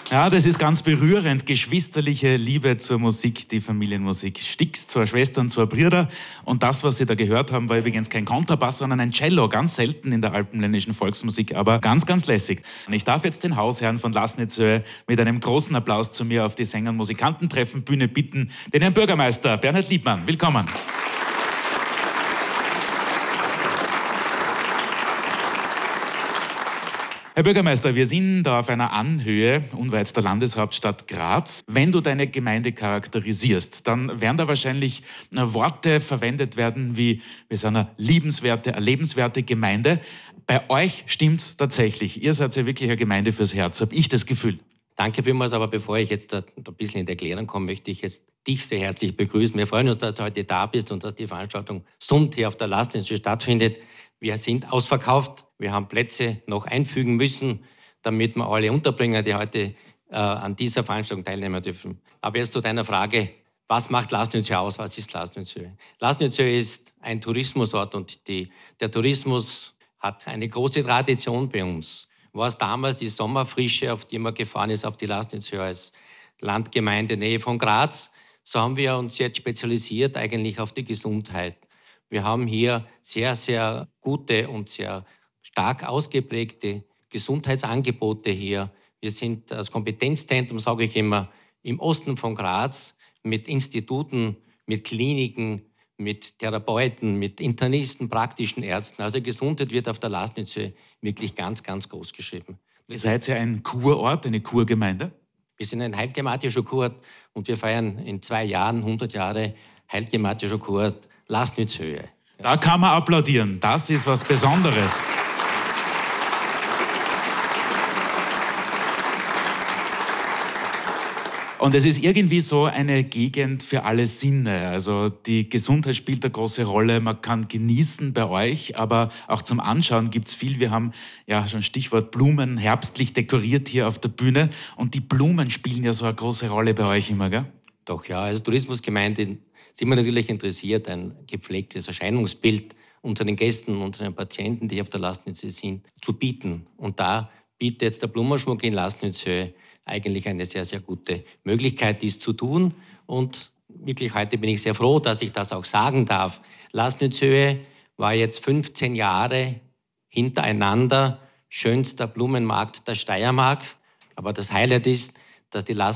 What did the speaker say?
Ja, das ist ganz berührend. Geschwisterliche Liebe zur Musik, die Familienmusik. Sticks, zwei Schwestern, zwei Brüder. Und das, was Sie da gehört haben, war übrigens kein Kontrabass, sondern ein Cello. Ganz selten in der alpenländischen Volksmusik, aber ganz, ganz lässig. Und ich darf jetzt den Hausherrn von Lasnitzöe mit einem großen Applaus zu mir auf die Sänger- und Musikantentreffenbühne bitten, den Herrn Bürgermeister Bernhard Liebmann. Willkommen. Herr Bürgermeister, wir sind da auf einer Anhöhe unweit der Landeshauptstadt Graz. Wenn du deine Gemeinde charakterisierst, dann werden da wahrscheinlich Worte verwendet werden wie wir sind eine liebenswerte, eine lebenswerte Gemeinde. Bei euch stimmt's tatsächlich. Ihr seid ja wirklich eine Gemeinde fürs Herz, habe ich das Gefühl. Danke vielmals, aber bevor ich jetzt da ein bisschen in die Erklärung komme, möchte ich jetzt dich sehr herzlich begrüßen. Wir freuen uns, dass du heute da bist und dass die Veranstaltung Sund hier auf der Lasnitzöe stattfindet. Wir sind ausverkauft. Wir haben Plätze noch einfügen müssen, damit wir alle unterbringen, die heute an dieser Veranstaltung teilnehmen dürfen. Aber jetzt zu deiner Frage, was macht Lasnitzöe aus? Was ist Lasnitzöe? Lasnitzöe ist ein Tourismusort und der Tourismus hat eine große Tradition bei uns. War es damals die Sommerfrische, auf die man gefahren ist, auf die Lasnitzöe als Landgemeinde in der Nähe von Graz, so haben wir uns jetzt spezialisiert eigentlich auf die Gesundheit. Wir haben hier sehr, sehr gute und sehr stark ausgeprägte Gesundheitsangebote hier. Wir sind das Kompetenzzentrum, sage ich immer, im Osten von Graz mit Instituten, mit Kliniken, mit Therapeuten, mit Internisten, praktischen Ärzten. Also Gesundheit wird auf der Lasnitzöe wirklich ganz, ganz groß geschrieben. Ihr seid ja ein Kurort, eine Kurgemeinde. Wir sind ein heilgematischer Kurort und wir feiern in 2 Jahren 100 Jahre heilgematischer Kurort Lasnitzöe. Da kann man applaudieren. Das ist was Besonderes. Und es ist irgendwie so eine Gegend für alle Sinne. Also die Gesundheit spielt eine große Rolle. Man kann genießen bei euch, aber auch zum Anschauen gibt's viel. Wir haben ja schon Stichwort Blumen, herbstlich dekoriert hier auf der Bühne. Und die Blumen spielen ja so eine große Rolle bei euch immer, gell? Doch, ja, als Tourismusgemeinde sind wir natürlich interessiert, ein gepflegtes Erscheinungsbild unseren Gästen, unseren Patienten, die auf der Lasnitzöe sind, zu bieten. Und da bietet jetzt der Blumenschmuck in Lasnitzöe eigentlich eine sehr, sehr gute Möglichkeit, dies zu tun. Und wirklich heute bin ich sehr froh, dass ich das auch sagen darf. Lasnitzöe war jetzt 15 Jahre hintereinander schönster Blumenmarkt der Steiermark. Aber das Highlight ist, dass die